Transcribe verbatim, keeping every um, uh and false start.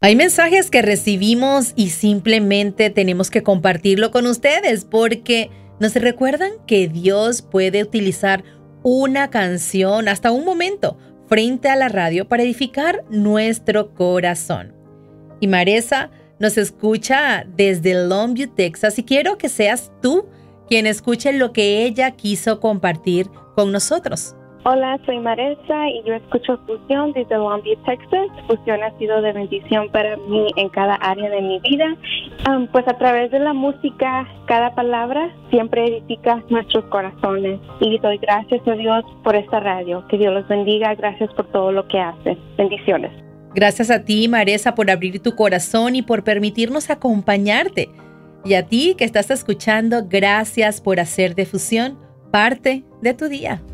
Hay mensajes que recibimos y simplemente tenemos que compartirlo con ustedes porque nos recuerdan que Dios puede utilizar una canción, hasta un momento, frente a la radio para edificar nuestro corazón. Y Maresa nos escucha desde Longview, Texas, y quiero que seas tú quien escuche lo que ella quiso compartir con nosotros. Hola, soy Maresa y yo escucho Fusión desde Longview, Texas. Fusión ha sido de bendición para mí en cada área de mi vida. Um, pues a través de la música, cada palabra siempre edifica nuestros corazones. Y doy gracias a Dios por esta radio. Que Dios los bendiga. Gracias por todo lo que hace. Bendiciones. Gracias a ti, Maresa, por abrir tu corazón y por permitirnos acompañarte. Y a ti que estás escuchando, gracias por hacer de Fusión parte de tu día.